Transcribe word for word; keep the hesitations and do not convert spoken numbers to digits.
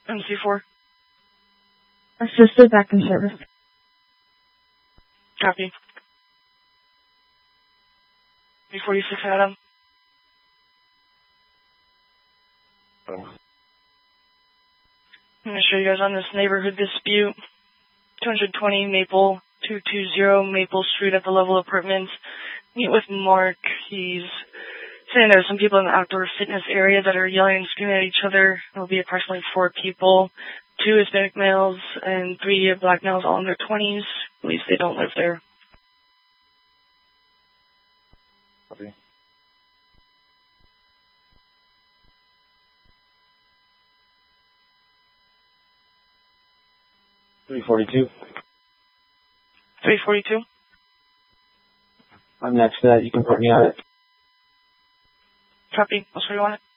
M C four. Assisted back in service. Copy. three forty-six Adam. Oh. I'm going to show you guys on this neighborhood dispute. two twenty Maple, two twenty Maple Street at the Level Apartments. Meet with Mark. He's saying there's some people in the outdoor fitness area that are yelling and screaming at each other. There'll be approximately four people, two Hispanic males and three black males, all in their twenties. At least they don't live there. Copy. three forty-two. three forty-two. I'm next to that. You can put me on it. Copy. I'll show you on it.